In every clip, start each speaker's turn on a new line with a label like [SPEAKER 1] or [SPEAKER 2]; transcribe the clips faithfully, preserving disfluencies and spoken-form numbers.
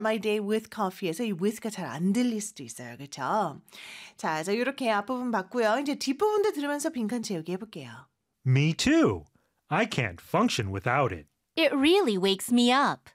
[SPEAKER 1] my day with coffee에서 이 with가 잘 안 들릴 수도 있어요. 그렇죠? 자, 그래서 이렇게 앞부분 봤고요. 이제 뒷부분도 들으면서 빈칸 채우기 해볼게요.
[SPEAKER 2] Me too. I can't function without it.
[SPEAKER 3] It really wakes me up.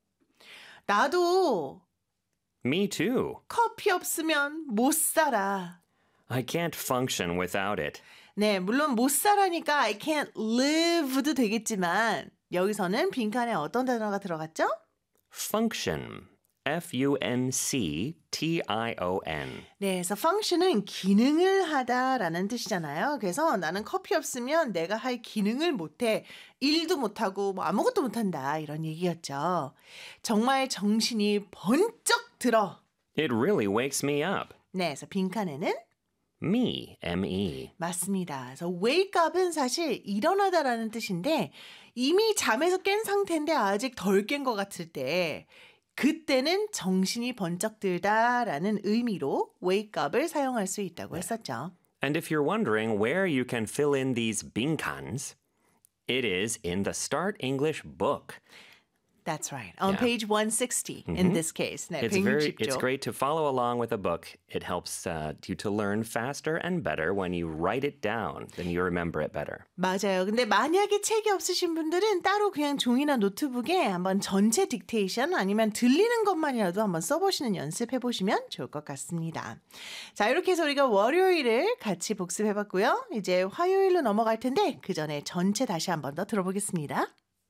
[SPEAKER 1] 나도
[SPEAKER 4] Me too.
[SPEAKER 1] 커피 없으면 못 살아.
[SPEAKER 4] I can't function without it.
[SPEAKER 1] 네, 물론 못 살아니까 I can't live도 되겠지만 여기서는 빈칸에 어떤 단어가 들어갔죠?
[SPEAKER 4] Function. F U N C T I O N.
[SPEAKER 1] 네, 그래서 function은 기능을 하다라는 뜻이잖아요. 그래서 나는 커피 없으면 내가 할 기능을 못해. 일도 못하고 뭐 아무것도 못한다. 이런 얘기였죠. 정말 정신이 번쩍 들어.
[SPEAKER 4] It really wakes me up.
[SPEAKER 1] 네, 그래서 빈칸에는
[SPEAKER 4] Me, M E.
[SPEAKER 1] 맞습니다. 그래서 wake up은 사실 일어나다라는 뜻인데 이미 잠에서 깬 상태인데 아직 덜 깬 것 같을 때 그때는 정신이 번쩍 들다라는 의미로 wake up을 사용할 수 있다고 했었죠.
[SPEAKER 4] And if you're wondering where you can fill in these 빈칸s, it is in the Start English book.
[SPEAKER 1] That's right. On
[SPEAKER 4] Yeah.
[SPEAKER 1] page one sixty in this case. 네,
[SPEAKER 4] It's very, it's
[SPEAKER 1] 백육십 쪽.
[SPEAKER 4] great to follow along with a book. It helps uh, you to learn faster and better when you write it down. Then you remember it better.
[SPEAKER 1] 맞아요. 근데 만약에 책이 없으신 분들은 따로 그냥 종이나 노트북에 한번 전체 딕테이션 아니면 들리는 것만이라도 한번 써보시는 연습해 보시면 좋을 것 같습니다. 자, 이렇게 해서 우리가 월요일을 같이 복습해봤고요. 이제 화요일로 넘어갈 텐데 그 전에 전체 다시 한번 더 들어보겠습니다.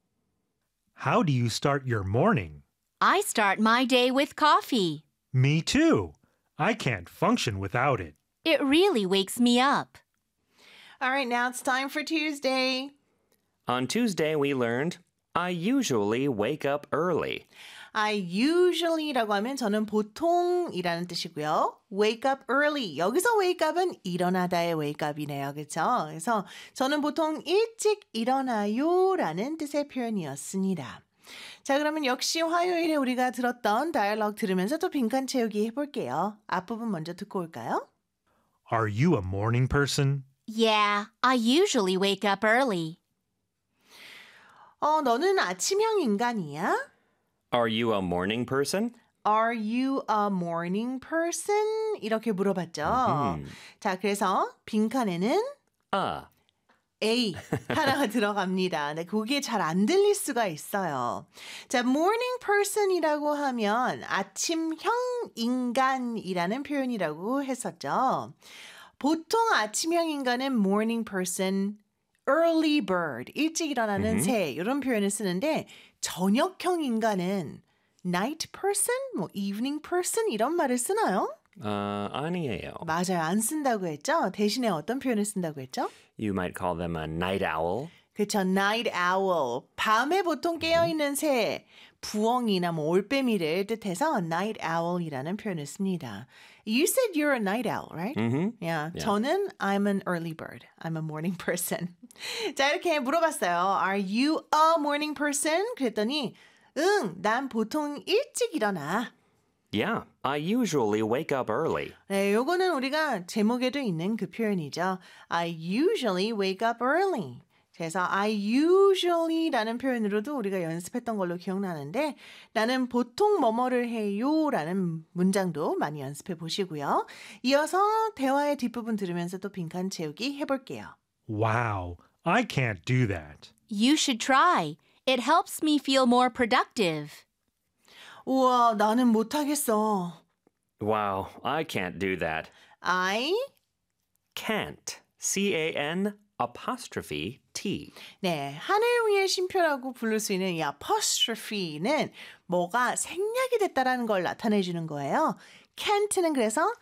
[SPEAKER 2] How do you start your morning?
[SPEAKER 3] I start my day with coffee.
[SPEAKER 2] Me too. I can't function without it.
[SPEAKER 3] It really wakes me up.
[SPEAKER 1] All right, now it's time for Tuesday.
[SPEAKER 4] On Tuesday, we learned I usually wake up early.
[SPEAKER 1] I usually라고 하면 저는 보통이라는 뜻이고요. wake up early. 여기서 wake up은 일어나다의 wake up이네요. 그렇죠? 그래서 저는 보통 일찍 일어나요라는 뜻의 표현이었습니다. 자, 그러면 역시 화요일에 우리가 들었던 다이얼로그 들으면서 또 빈칸 채우기 해볼게요. 앞부분 먼저 듣고 올까요?
[SPEAKER 2] Are you a morning person?
[SPEAKER 3] Yeah, I usually wake up early.
[SPEAKER 1] 어, 너는 아침형 인간이야?
[SPEAKER 4] Are you a morning person?
[SPEAKER 1] Are you a morning person? 이렇게 물어봤죠.
[SPEAKER 4] 음.
[SPEAKER 1] 자, 그래서 빈칸에는
[SPEAKER 4] Uh.
[SPEAKER 1] A 하나가 들어갑니다. 근데 그게 잘 안 들릴 수가 있어요. 자, morning person이라고 하면 아침형 인간이라는 표현이라고 했었죠. 보통 아침형 인간은 morning person, early bird, 일찍 일어나는
[SPEAKER 4] 음흠.
[SPEAKER 1] 새 이런 표현을 쓰는데 저녁형 인간은 night person, 뭐 evening person 이런 말을 쓰나요?
[SPEAKER 4] Uh, 아니에요.
[SPEAKER 1] 맞아요. 안 쓴다고 했죠? 대신에 어떤 표현을 쓴다고 했죠?
[SPEAKER 4] You might call them a night owl.
[SPEAKER 1] 그렇죠. night owl. 밤에 보통 깨어있는 새, 부엉이나 뭐 올빼미를 뜻해서 night owl이라는 표현을 씁니다. You said you're a night owl, right?
[SPEAKER 4] Mm-hmm.
[SPEAKER 1] Yeah.
[SPEAKER 4] Yeah.
[SPEAKER 1] 저는 I'm an early bird. I'm a morning person. 자, 이렇게 물어봤어요. Are you a morning person? 그랬더니 응, 난 보통 일찍 일어나.
[SPEAKER 4] Yeah, I usually wake up early.
[SPEAKER 1] 네, 요거는 우리가 제목에도 있는 그 표현이죠. I usually wake up early. 그래서 I usually라는 표현으로도 우리가 연습했던 걸로 기억나는데 나는 보통 뭐뭐를 해요라는 문장도 많이 연습해 보시고요. 이어서 대화의 뒷부분 들으면서 또 빈칸 채우기 해볼게요.
[SPEAKER 2] Wow, I can't do that.
[SPEAKER 3] You should try. It helps me feel more productive.
[SPEAKER 1] 우와, 나는 못하겠어.
[SPEAKER 4] Wow, I can't do that.
[SPEAKER 1] I
[SPEAKER 4] Can't. C A N apostrophe T.
[SPEAKER 1] 네, 하늘 위의 쉼표라고 부를 수 있는 이 apostrophe는 뭐가 생략이 됐다라는 걸 나타내 주는 거예요. can't는 그래서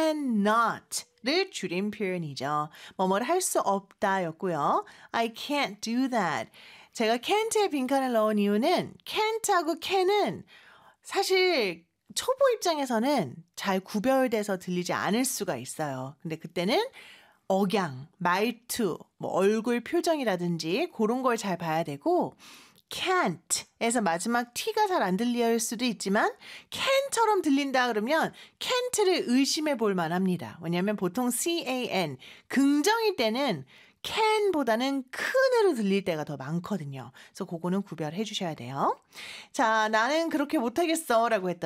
[SPEAKER 1] cannot를 줄인 표현이죠. 뭐뭐를 할 수 없다였고요. I can't do that. 제가 can't에 빈칸을 넣은 이유는 can't하고 can은 사실 초보 입장에서는 잘 구별돼서 들리지 않을 수가 있어요. 근데 그때는 억양, 말투, 뭐 얼굴 표정이라든지 그런 걸 잘 봐야 되고 can't에서 마지막 t가 잘 안 들릴 수도 있지만 can처럼 들린다 그러면 can't를 의심해 볼 만합니다. 왜냐하면 보통 can, 긍정일 때는 can보다는 큰으로 들릴 때가 더 많거든요. 그래서 그거는 구별해 주셔야 돼요. 자, 나는 그렇게 못하겠어 라고 했더니